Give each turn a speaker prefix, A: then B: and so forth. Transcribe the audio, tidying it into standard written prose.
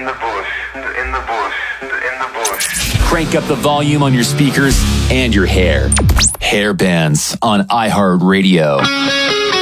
A: in the bush, in the bush, in the bush.
B: Crank up the volume on your speakers and your hair. Hair bands on iHeartRadio.